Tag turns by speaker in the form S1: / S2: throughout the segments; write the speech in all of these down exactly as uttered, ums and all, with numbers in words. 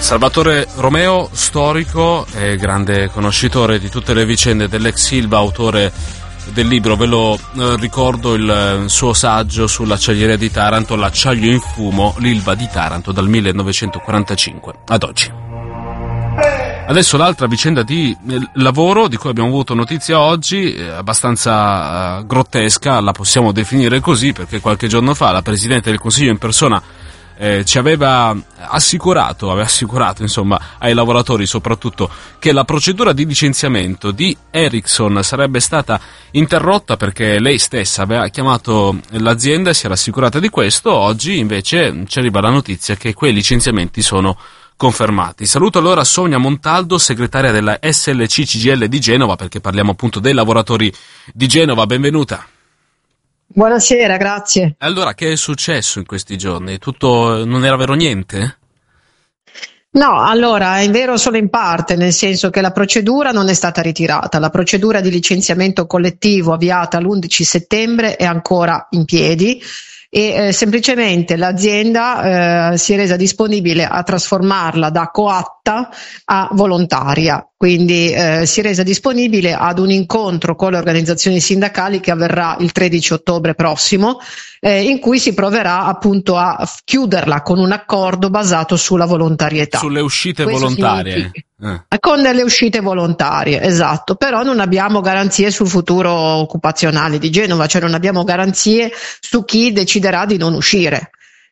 S1: Salvatore Romeo, storico e grande conoscitore di tutte le vicende dell'ex Ilva, autore del libro, ve lo eh, ricordo, il suo saggio sull'acciaieria di Taranto, L'acciaio in fumo, l'Ilva di Taranto dal millenovecentoquarantacinque ad oggi. Adesso l'altra vicenda di lavoro di cui abbiamo avuto notizia oggi, è abbastanza uh, grottesca, la possiamo definire così, perché qualche giorno fa la Presidente del Consiglio in persona eh, ci aveva assicurato, aveva assicurato insomma ai lavoratori soprattutto, che la procedura di licenziamento di Ericsson sarebbe stata interrotta perché lei stessa aveva chiamato l'azienda e si era assicurata di questo. Oggi invece ci arriva la notizia che quei licenziamenti sono confermati. Saluto allora Sonia Montaldo, segretaria della S L C C G I L di Genova, perché parliamo appunto dei lavoratori di Genova. Benvenuta.
S2: Buonasera, grazie.
S1: Allora, che è successo in questi giorni? Tutto, non era vero niente?
S2: No, allora è vero solo in parte, nel senso che la procedura non è stata ritirata. La procedura di licenziamento collettivo avviata l'undici settembre è ancora in piedi e eh, semplicemente l'azienda eh, si è resa disponibile a trasformarla da coatta a volontaria, quindi eh, si è resa disponibile ad un incontro con le organizzazioni sindacali che avverrà il tredici ottobre prossimo, eh, in cui si proverà appunto a chiuderla con un accordo basato sulla volontarietà.
S1: Sulle uscite
S2: Questo
S1: volontarie.
S2: Eh. Con delle uscite volontarie, esatto, però non abbiamo garanzie sul futuro occupazionale di Genova, cioè non abbiamo garanzie su chi deciderà di non uscire.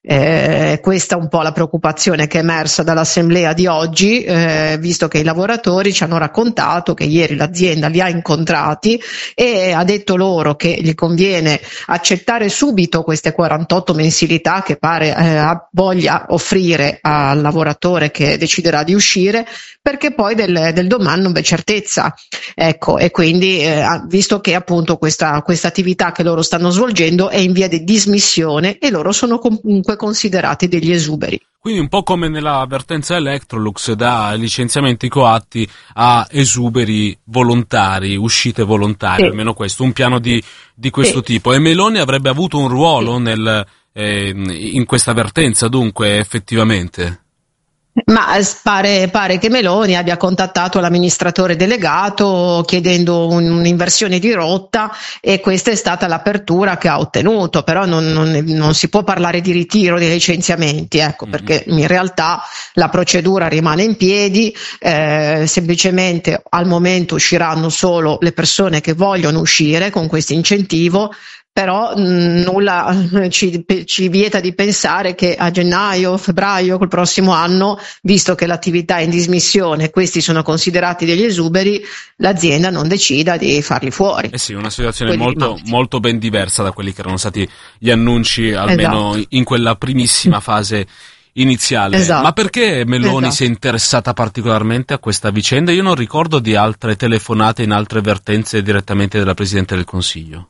S2: Eh, questa è un po' la preoccupazione che è emersa dall'assemblea di oggi, eh, visto che i lavoratori ci hanno raccontato che ieri l'azienda li ha incontrati e ha detto loro che gli conviene accettare subito queste quarantotto mensilità che pare eh, voglia offrire al lavoratore che deciderà di uscire, perché poi del, del domani non c'è certezza, ecco, e quindi eh, visto che appunto questa, questa attività che loro stanno svolgendo è in via di dismissione e loro sono comunque considerati degli esuberi.
S1: Quindi un po' come nella vertenza Electrolux, da licenziamenti coatti a esuberi volontari, uscite volontarie, sì. Almeno questo, un piano di, di questo sì. tipo. E Meloni avrebbe avuto un ruolo sì. nel, eh, in questa vertenza, dunque, effettivamente?
S2: Ma pare, pare che Meloni abbia contattato l'amministratore delegato chiedendo un, un'inversione di rotta e questa è stata l'apertura che ha ottenuto, però non, non, non si può parlare di ritiro dei licenziamenti, ecco, mm-hmm. perché in realtà la procedura rimane in piedi, eh, semplicemente al momento usciranno solo le persone che vogliono uscire con questo incentivo. Però mh, nulla ci, ci vieta di pensare che a gennaio, febbraio, col prossimo anno, visto che l'attività è in dismissione, questi sono considerati degli esuberi, l'azienda non decida di farli fuori.
S1: Eh sì, una situazione molto, molto ben diversa da quelli che erano stati gli annunci, almeno esatto. in quella primissima fase iniziale.
S2: Esatto.
S1: Ma perché Meloni
S2: esatto.
S1: si è interessata particolarmente a questa vicenda? Io non ricordo di altre telefonate in altre vertenze direttamente della Presidente del Consiglio.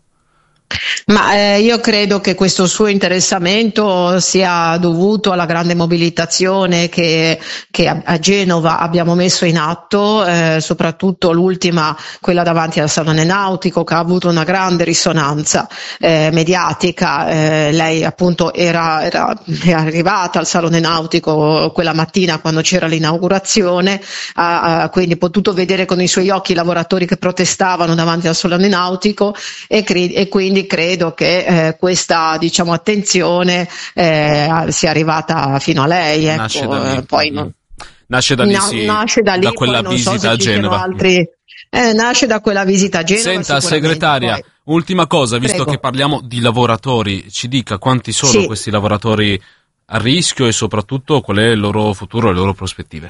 S2: Ma eh, io credo che questo suo interessamento sia dovuto alla grande mobilitazione che, che a, a Genova abbiamo messo in atto, eh, soprattutto l'ultima, quella davanti al Salone Nautico, che ha avuto una grande risonanza eh, mediatica. Eh, lei appunto era, era è arrivata al Salone Nautico quella mattina quando c'era l'inaugurazione, ha, ha quindi potuto vedere con i suoi occhi i lavoratori che protestavano davanti al Salone Nautico e, cre- e quindi credo che eh, questa diciamo attenzione eh, sia arrivata fino a lei, ecco.
S1: Nasce da lì,
S2: eh, poi non...
S1: nasce da lì,
S2: Na-
S1: sì,
S2: nasce da, lì,
S1: da quella
S2: poi
S1: visita
S2: non so se
S1: a Genova.
S2: Altri... Eh, nasce da quella visita a Genova.
S1: Senta, segretaria, poi... ultima cosa, visto Prego. che parliamo di lavoratori, ci dica quanti sono sì. questi lavoratori a rischio e soprattutto qual è il loro futuro e le loro prospettive.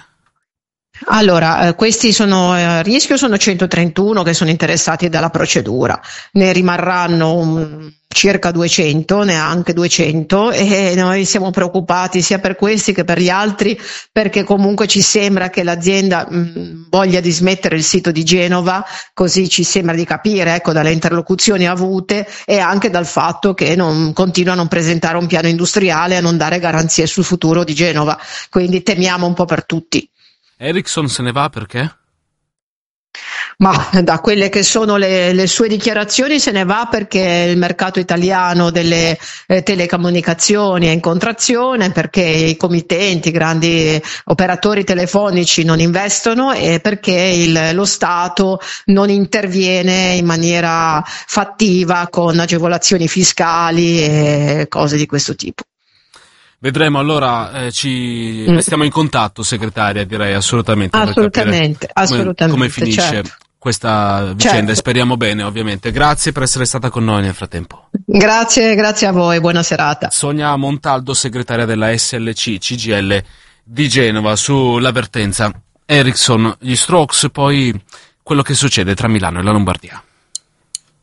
S2: Allora, eh, questi sono eh, a rischio, sono centotrentuno che sono interessati dalla procedura, ne rimarranno um, circa duecento, neanche duecento, e noi siamo preoccupati sia per questi che per gli altri, perché comunque ci sembra che l'azienda mh, voglia dismettere il sito di Genova, così ci sembra di capire, ecco, dalle interlocuzioni avute e anche dal fatto che non continua a non presentare un piano industriale e a non dare garanzie sul futuro di Genova, quindi temiamo un po' per tutti.
S1: Ericsson se ne va perché?
S2: Ma da quelle che sono le, le sue dichiarazioni se ne va perché il mercato italiano delle eh, telecomunicazioni è in contrazione, perché i committenti, i grandi operatori telefonici non investono e perché il, lo Stato non interviene in maniera fattiva con agevolazioni fiscali e cose di questo tipo.
S1: Vedremo, allora eh, ci
S2: Mm.
S1: restiamo in contatto, segretaria, direi assolutamente,
S2: Assolutamente,
S1: per capire come,
S2: assolutamente,
S1: come finisce
S2: certo.
S1: questa vicenda, e
S2: Certo.
S1: speriamo bene, ovviamente. Grazie per essere stata con noi nel frattempo.
S2: Grazie, grazie a voi, buona serata.
S1: Sonia Montaldo, segretaria della S L C C G I L di Genova, sull'avvertenza Ericsson, gli Strokes, poi quello che succede tra Milano e la Lombardia.